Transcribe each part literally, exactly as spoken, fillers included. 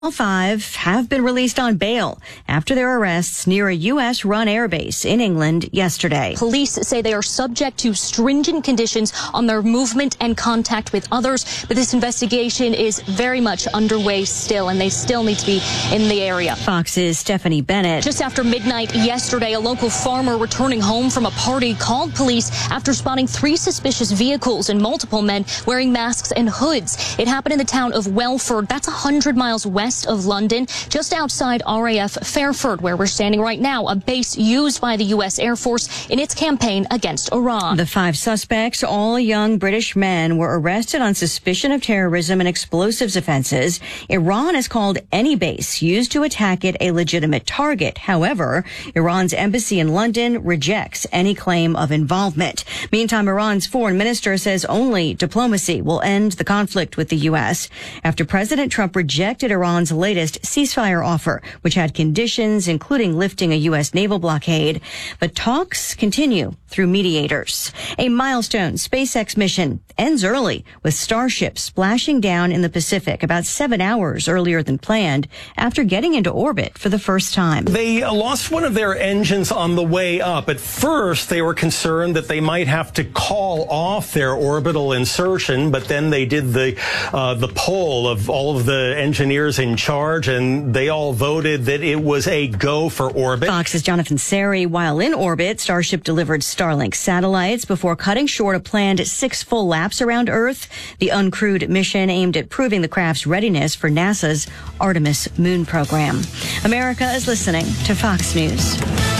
All five have been released on bail after their arrests near a U S-run airbase in England yesterday. Police say they are subject to stringent conditions on their movement and contact with others, but this investigation is very much underway still, and they still need to be in the area. Fox's Stephanie Bennett. Just after midnight yesterday, a local farmer returning home from a party called police after spotting three suspicious vehicles and multiple men wearing masks and hoods. It happened in the town of Welford. That's one hundred miles west of London, just outside R A F Fairford, where we're standing right now, a base used by the U S Air Force in its campaign against Iran. The five suspects, all young British men, were arrested on suspicion of terrorism and explosives offenses. Iran has called any base used to attack it a legitimate target. However, Iran's embassy in London rejects any claim of involvement. Meantime, Iran's foreign minister says only diplomacy will end the conflict with the U S after President Trump rejected Iran's latest ceasefire offer, which had conditions including lifting a U S naval blockade. But talks continue through mediators. A milestone SpaceX mission ends early with Starship splashing down in the Pacific about seven hours earlier than planned after getting into orbit for the first time. They lost one of their engines on the way up. At first, they were concerned that they might have to call off their orbital insertion, but then they did the uh, the poll of all of the engineers in charge, and they all voted that it was a go for orbit. Fox's Jonathan Seri. While in orbit, Starship delivered Starlink satellites before cutting short a planned six full laps around Earth. The uncrewed mission aimed at proving the craft's readiness for NASA's Artemis moon program. America is listening to Fox News.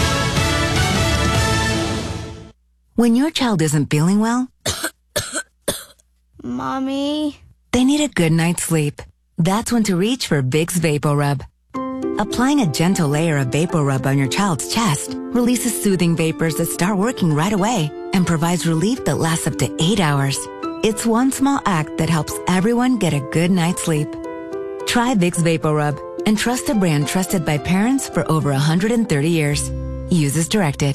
When your child isn't feeling well, Mommy, they need a good night's sleep. That's when to reach for Vicks VapoRub. Applying a gentle layer of VapoRub on your child's chest releases soothing vapors that start working right away and provides relief that lasts up to eight hours. It's one small act that helps everyone get a good night's sleep. Try Vicks VapoRub and trust a brand trusted by parents for over one hundred thirty years. Use as directed.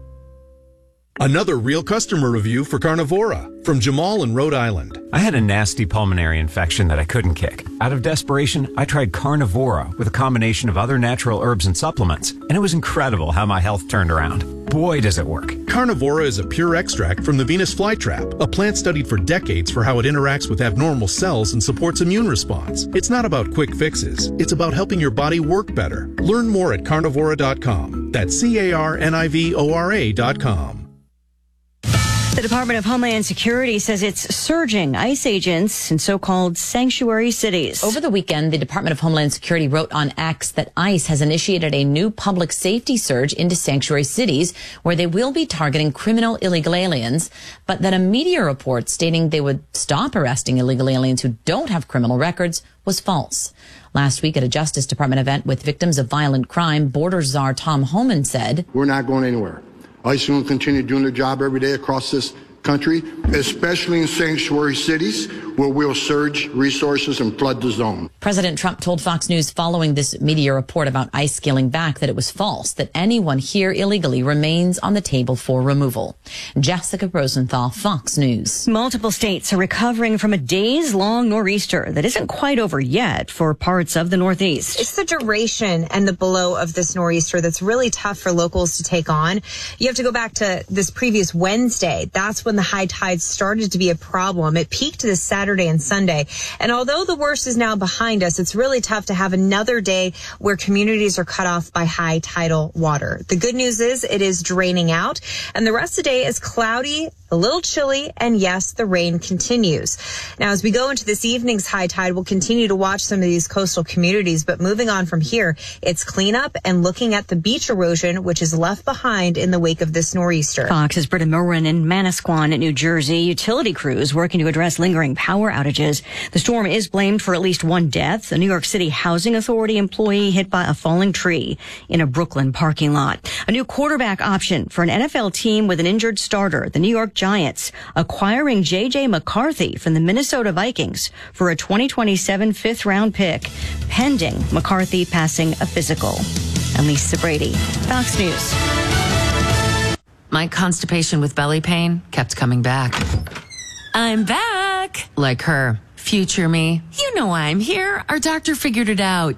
Another real customer review for Carnivora from Jamal in Rhode Island. I had a nasty pulmonary infection that I couldn't kick. Out of desperation, I tried Carnivora with a combination of other natural herbs and supplements, and it was incredible how my health turned around. Boy, does it work. Carnivora is a pure extract from the Venus flytrap, a plant studied for decades for how it interacts with abnormal cells and supports immune response. It's not about quick fixes. It's about helping your body work better. Learn more at carnivora dot com. That's C A R N I V O R A dot com. The Department of Homeland Security says it's surging ICE agents in so-called sanctuary cities. Over the weekend, the Department of Homeland Security wrote on X that ICE has initiated a new public safety surge into sanctuary cities where they will be targeting criminal illegal aliens, but that a media report stating they would stop arresting illegal aliens who don't have criminal records was false. Last week at a Justice Department event with victims of violent crime, border czar Tom Homan said, "We're not going anywhere. ICE will continue doing their job every day across this country, especially in sanctuary cities where we'll surge resources and flood the zone." President Trump told Fox News following this media report about ICE scaling back that it was false, that anyone here illegally remains on the table for removal. Jessica Rosenthal, Fox News. Multiple states are recovering from a days-long nor'easter that isn't quite over yet for parts of the Northeast. It's the duration and the blow of this nor'easter that's really tough for locals to take on. You have to go back to this previous Wednesday. That's when the high tide started to be a problem. It peaked this Saturday and Sunday. And although the worst is now behind us, it's really tough to have another day where communities are cut off by high tidal water. The good news is it is draining out, and the rest of the day is cloudy, a little chilly, and yes, the rain continues. Now, as we go into this evening's high tide, we'll continue to watch some of these coastal communities, but moving on from here, it's cleanup and looking at the beach erosion, which is left behind in the wake of this nor'easter. Fox's Britta Merwin in Manasquan, New Jersey. Utility crews working to address lingering power outages. The storm is blamed for at least one death. A New York City Housing Authority employee hit by a falling tree in a Brooklyn parking lot. A new quarterback option for an N F L team with an injured starter, the New York Giants, acquiring J J McCarthy from the Minnesota Vikings for a twenty twenty-seven fifth round pick, pending McCarthy passing a physical. And Lisa Brady, Fox News. My constipation with belly pain kept coming back. I'm back. Like her. Future me. You know I'm here. Our doctor figured it out.